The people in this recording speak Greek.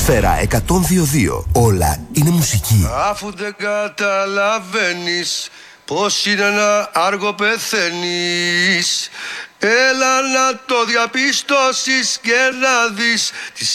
Σφαίρα 102.2. Όλα είναι μουσική. Αφού δεν καταλαβαίνεις πως είναι να άργο πεθαίνεις, έλα να το διαπιστώσεις και να δεις τις